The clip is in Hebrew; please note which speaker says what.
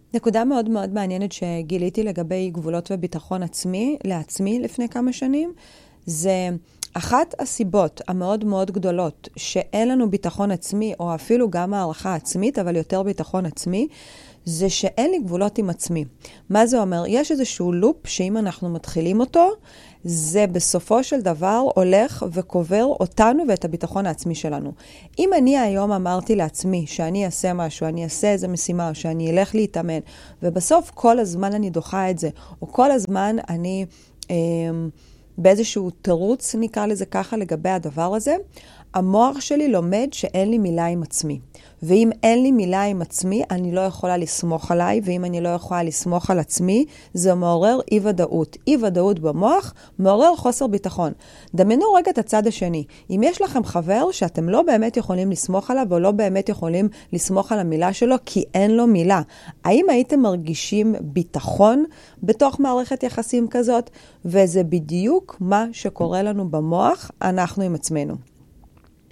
Speaker 1: נקודה מאוד מאוד מעניינת שגיליתי לגבי גבולות וביטחון לעצמי לפני כמה שנים, זה אחת הסיבות המאוד מאוד גדולות שאין לנו ביטחון עצמי, או אפילו גם הערכה עצמית, אבל יותר ביטחון עצמי, זה שאין לי גבולות עם עצמי. מה זה אומר? יש איזשהו לופ שאם אנחנו מתחילים אותו, זה בסופו של דבר הולך וקובר אותנו ואת הביטחון העצמי שלנו. אם אני היום אמרתי לעצמי שאני אעשה משהו, אני אעשה איזה משימה, או שאני אלך להתאמן, ובסוף כל הזמן אני דוחה את זה, או כל הזמן אני באיזשהו תירוץ, נקרא לזה ככה, לגבי הדבר הזה, המוח שלי לומד שאין לי מילה עם עצמי. ואם אין לי מילה עם עצמי, אני לא יכולה לסמוך עליי, ואם אני לא יכולה לסמוך על עצמי, זה מעורר אי-ודאות. אי-ודאות במוח מעורר חוסר ביטחון. דמיינו רגע את הצד השני. אם יש לכם חבר שאתם לא באמת יכולים לסמוך עליו, או לא באמת יכולים לסמוך על המילה שלו, כי אין לו מילה, האם הייתם מרגישים ביטחון בתוך מערכת יחסים כזאת? וזה בדיוק מה שקורה לנו במוח, אנחנו עם עצמנו.